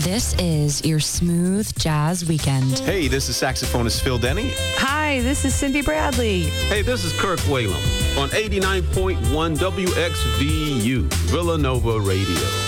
This is your smooth jazz weekend. Hey, this is saxophonist Phil Denny. Hi, this is Cindy Bradley. Hey, this is Kirk Whalum on 89.1 WXVU, Villanova Radio.